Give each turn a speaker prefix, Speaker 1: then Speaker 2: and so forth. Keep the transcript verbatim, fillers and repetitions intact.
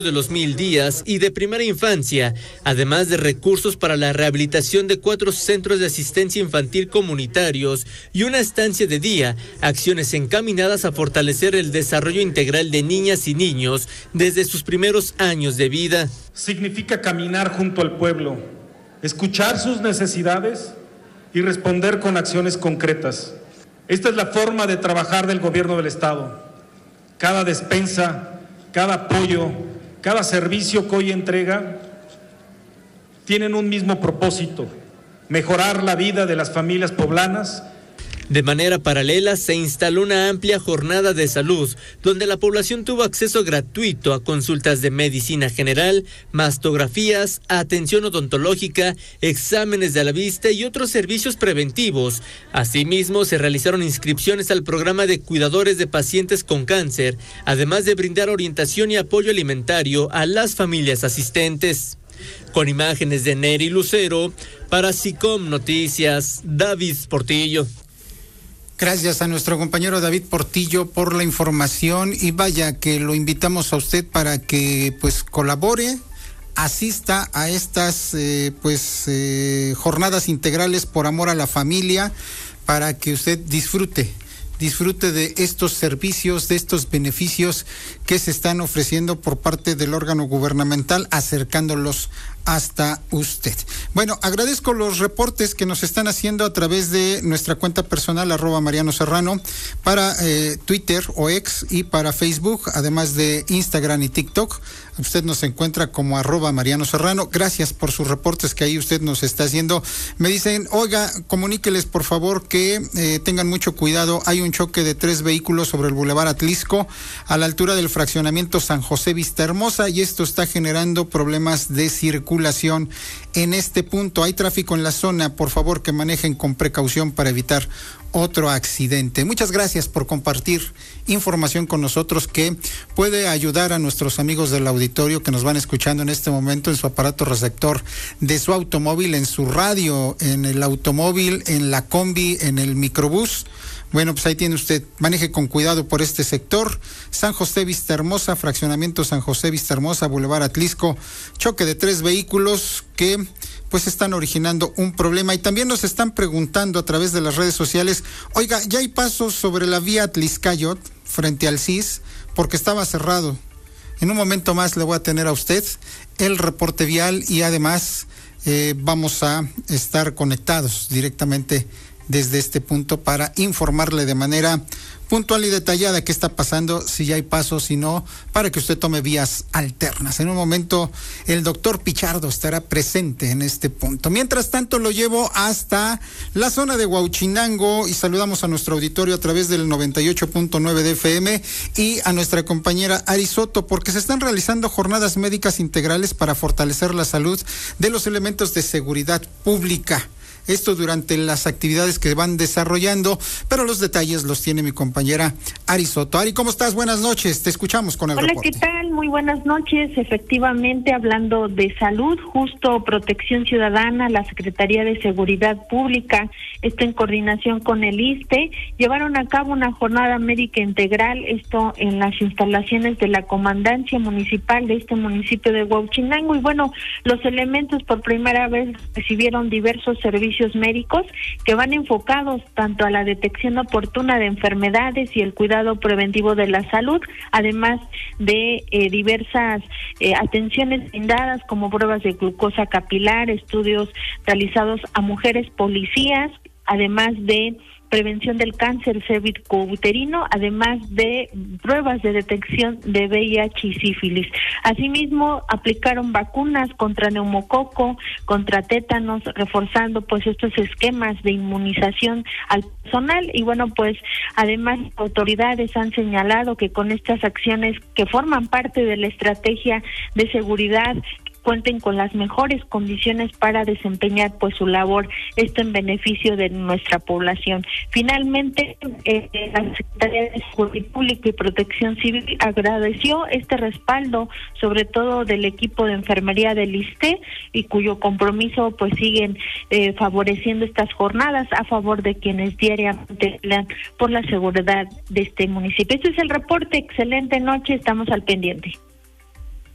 Speaker 1: de los mil días y de primera infancia, además de recursos para la rehabilitación de cuatro centros de asistencia infantil comunitarios y una estancia de día, acciones encaminadas a fortalecer el desarrollo integral de niñas y niños desde sus primeros años de vida.
Speaker 2: Significa caminar junto al pueblo, escuchar sus necesidades y responder con acciones concretas. Esta es la forma de trabajar del gobierno del Estado. Cada despensa, cada apoyo, cada servicio que hoy entrega tienen un mismo propósito: mejorar la vida de las familias poblanas.
Speaker 1: De manera paralela, se instaló una amplia jornada de salud, donde la población tuvo acceso gratuito a consultas de medicina general, mastografías, atención odontológica, exámenes de la vista y otros servicios preventivos. Asimismo, se realizaron inscripciones al programa de cuidadores de pacientes con cáncer, además de brindar orientación y apoyo alimentario a las familias asistentes. Con imágenes de Neri Lucero, para SICOM Noticias, David Portillo.
Speaker 3: Gracias a nuestro compañero David Portillo por la información, y vaya que lo invitamos a usted para que pues colabore, asista a estas eh, pues eh, jornadas integrales por amor a la familia, para que usted disfrute disfrute de estos servicios, de estos beneficios que se están ofreciendo por parte del órgano gubernamental, acercándolos hasta usted. Bueno, agradezco los reportes que nos están haciendo a través de nuestra cuenta personal, arroba Mariano Serrano, para eh, Twitter o X, y para Facebook, además de Instagram y TikTok. Usted nos encuentra como arroba Mariano Serrano. Gracias por sus reportes que ahí usted nos está haciendo. Me dicen, oiga, comuníqueles por favor que eh, tengan mucho cuidado. Hay un choque de tres vehículos sobre el Boulevard Atlisco, a la altura del fraccionamiento San José Vista Hermosa, y esto está generando problemas de circulación en este punto. Hay tráfico en la zona, por favor que manejen con precaución para evitar otro accidente. Muchas gracias por compartir información con nosotros que puede ayudar a nuestros amigos del auditorio que nos van escuchando en este momento en su aparato receptor de su automóvil, en su radio, en el automóvil, en la combi, en el microbús. Bueno, pues ahí tiene usted, maneje con cuidado por este sector. San José Vista Hermosa, fraccionamiento San José Vista Hermosa, Boulevard Atlisco, choque de tres vehículos que pues están originando un problema. Y también nos están preguntando a través de las redes sociales, oiga, ya hay pasos sobre la vía Atliscayot frente al C I S porque estaba cerrado. En un momento más le voy a tener a usted el reporte vial, y además eh, vamos a estar conectados directamente desde este punto para informarle de manera puntual y detallada qué está pasando, si ya hay pasos, si no, para que usted tome vías alternas. En un momento el doctor Pichardo estará presente en este punto. Mientras tanto lo llevo hasta la zona de Huauchinango y saludamos a nuestro auditorio a través del noventa y ocho punto nueve de F M y a nuestra compañera Ari Soto, porque se están realizando jornadas médicas integrales para fortalecer la salud de los elementos de seguridad pública. Esto durante las actividades que van desarrollando, pero los detalles los tiene mi compañera Ari Soto. Ari, ¿cómo estás? Buenas noches, te escuchamos con el
Speaker 4: Hola,
Speaker 3: reporte.
Speaker 4: ¿qué tal? Muy buenas noches. Efectivamente, hablando de salud, justo Protección Ciudadana, la Secretaría de Seguridad Pública, esto en coordinación con el I S S S T E, llevaron a cabo una jornada médica integral, esto en las instalaciones de la Comandancia Municipal de este municipio de Huauchinango, y bueno, los elementos por primera vez recibieron diversos servicios médicos que van enfocados tanto a la detección oportuna de enfermedades y el cuidado preventivo de la salud, además de eh, diversas eh, atenciones brindadas como pruebas de glucosa capilar, estudios realizados a mujeres policías, además de prevención del cáncer cervicouterino, además de pruebas de detección de V I H y sífilis. Asimismo, aplicaron vacunas contra neumococo, contra tétanos, reforzando pues estos esquemas de inmunización al personal. Y bueno, pues además autoridades han señalado que con estas acciones que forman parte de la estrategia de seguridad cuenten con las mejores condiciones para desempeñar pues su labor, esto en beneficio de nuestra población. Finalmente, eh, la Secretaría de Seguridad Pública y Protección Civil agradeció este respaldo, sobre todo del equipo de enfermería del I S S S T E, y cuyo compromiso pues siguen eh, favoreciendo estas jornadas a favor de quienes diariamente pelean por la seguridad de este municipio. Este es el reporte, excelente noche, estamos al pendiente.